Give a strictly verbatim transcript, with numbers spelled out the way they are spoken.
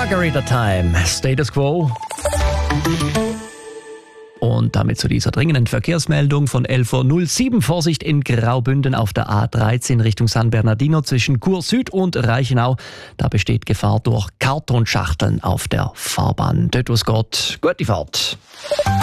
Margarita Time, Status Quo. Und damit zu dieser dringenden Verkehrsmeldung von elf Uhr null sieben. Vorsicht in Graubünden auf der A dreizehn Richtung San Bernardino zwischen Chur Süd und Reichenau. Da besteht Gefahr durch Kartonschachteln auf der Fahrbahn. Dort, wo's geht, gute Fahrt.